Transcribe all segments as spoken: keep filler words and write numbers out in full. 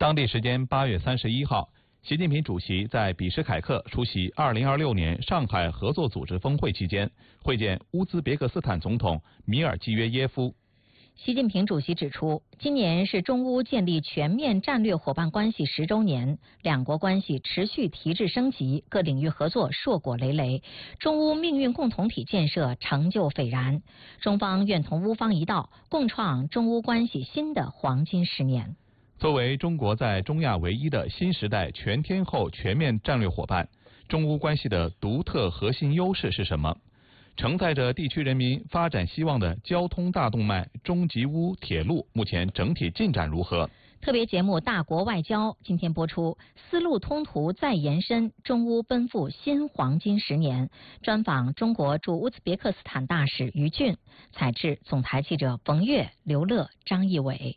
当地时间八月三十一号，习近平主席在比什凯克出席二零二六年上海合作组织峰会期间，会见乌兹别克斯坦总统米尔基约耶夫。 习近平主席指出，今年是中乌建立全面战略伙伴关系十周年，两国关系持续提质升级，各领域合作硕果累累，中乌命运共同体建设成就斐然。中方愿同乌方一道，共创中乌关系新的黄金十年。 作为中国在中亚唯一的新时代全天候全面战略伙伴，中乌关系的独特核心优势是什么？承载着地区人民发展希望的交通大动脉中吉乌铁路目前整体进展如何？ 特别节目《大国外交》今天播出，丝路通途再延伸，中乌奔赴新黄金十年。专访中国驻乌兹别克斯坦大使于俊，采制总台记者冯月、刘乐、张义伟。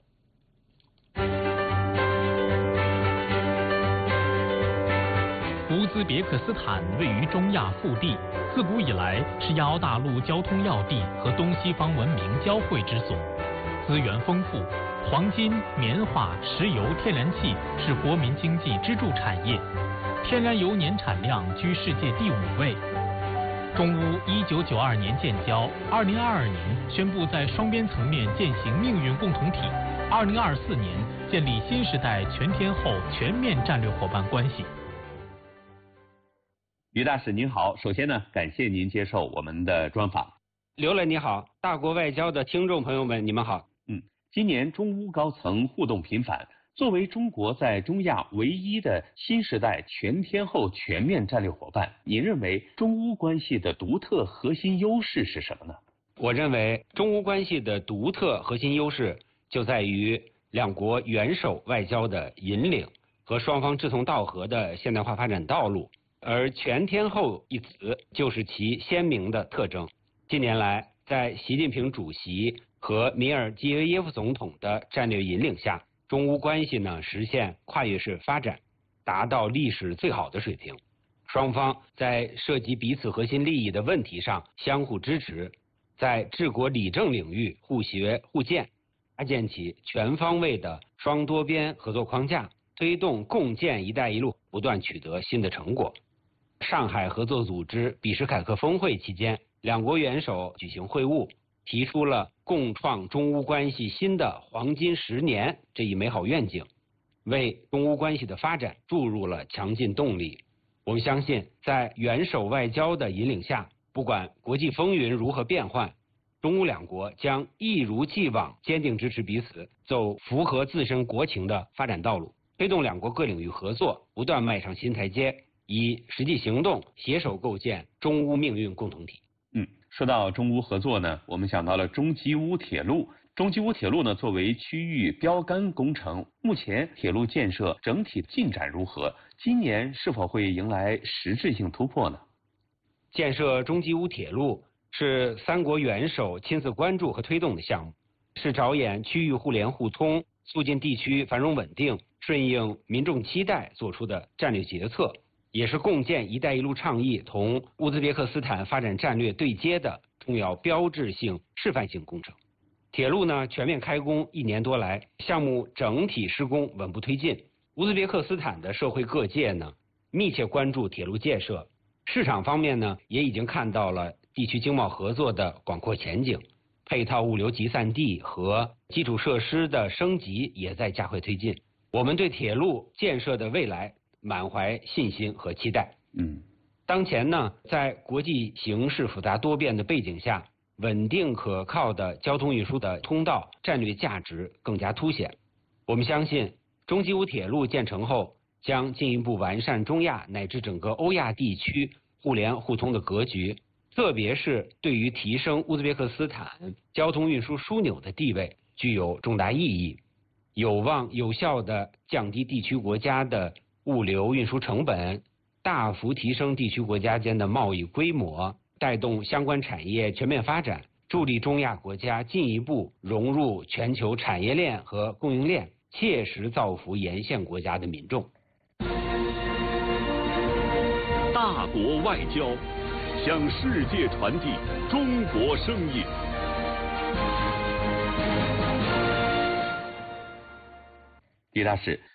乌兹别克斯坦位于中亚腹地，自古以来是亚欧大陆交通要地和东西方文明交汇之所，资源丰富，黄金、棉花、石油、天然气是国民经济支柱产业，天然油年产量居世界第五位。中乌一九九二年建交，二零二二年宣布在双边层面践行命运共同体，二零二四年建立新时代全天候全面战略伙伴关系。 于大使您好，首先呢，感谢您接受我们的专访。 刘乐你好，大国外交的听众朋友们，你们好。 嗯，今年中乌高层互动频繁，作为中国在中亚唯一的新时代全天候全面战略伙伴，您认为中乌关系的独特核心优势是什么呢？ 我认为中乌关系的独特核心优势就在于两国元首外交的引领和双方志同道合的现代化发展道路。而全天候一词就是其鲜明的特征。近年来，在习近平主席和米尔基约耶夫总统的战略引领下，中乌关系呢实现跨越式发展，达到历史最好的水平。双方在涉及彼此核心利益的问题上相互支持，在治国理政领域互学互鉴，搭建起全方位的双多边合作框架，推动共建“一带一路”不断取得新的成果。上海合作组织比什凯克峰会期间，两国元首举行会晤，提出了共创中乌关系新的黄金十年这一美好愿景，为中乌关系的发展注入了强劲动力。我们相信，在元首外交的引领下，不管国际风云如何变幻，中乌两国将一如既往坚定支持彼此，走符合自身国情的发展道路，推动两国各领域合作不断迈上新台阶，以实际行动携手构建中乌命运共同体。 嗯，说到中乌合作呢，我们想到了中吉乌铁路。中吉乌铁路呢，作为区域标杆工程，目前铁路建设整体进展如何？今年是否会迎来实质性突破呢？ 建设中吉乌铁路是三国元首亲自关注和推动的项目，是着眼区域互联互通、促进地区繁荣稳定、顺应民众期待做出的战略决策，也是共建“一带一路”倡议同乌兹别克斯坦发展战略对接的重要标志性示范性工程。铁路呢全面开工一年多来，项目整体施工稳步推进。乌兹别克斯坦的社会各界呢密切关注铁路建设，市场方面呢也已经看到了地区经贸合作的广阔前景，配套物流集散地和基础设施的升级也在加快推进。我们对铁路建设的未来满怀信心和期待。 嗯， 当前呢，在国际形势复杂多变的背景下，稳定可靠的交通运输的通道战略价值更加凸显。我们相信，中吉乌铁路建成后，将进一步完善中亚乃至整个欧亚地区互联互通的格局，特别是对于提升乌兹别克斯坦交通运输枢纽的地位具有重大意义，有望有效地降低地区国家的物流运输成本，大幅提升地区国家间的贸易规模，带动相关产业全面发展，助力中亚国家进一步融入全球产业链和供应链，切实造福沿线国家的民众。 大国外交，向世界传递中国声音。 李大使，